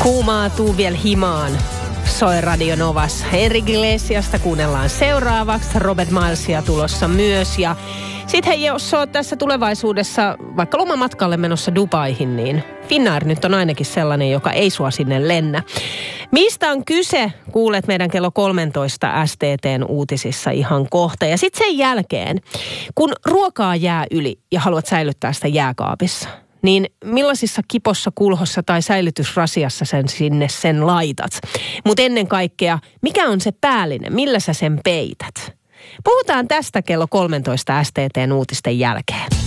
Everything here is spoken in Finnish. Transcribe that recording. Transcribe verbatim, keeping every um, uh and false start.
Kuumaa tuu vielä himaan. Soi Radio Novas. Enrique Iglesiasta kuunnellaan seuraavaksi. Robert Milesia tulossa myös. Ja sit hei, jos oot tässä tulevaisuudessa vaikka lomamatkalle menossa Dubaihin, niin Finnair nyt on ainakin sellainen, joka ei sua sinne lennä. Mistä on kyse? Kuulet meidän kello kolmetoista S T T:n uutisissa ihan kohta. Ja sit sen jälkeen, kun ruokaa jää yli ja haluat säilyttää sitä jääkaapissa, niin millaisissa kipossa, kulhossa tai säilytysrasiassa sen sinne sen laitat? Mutta ennen kaikkea, mikä on se päällinen? Millä sä sen peität? Puhutaan tästä kello kolmetoista S T T:n uutisten jälkeen.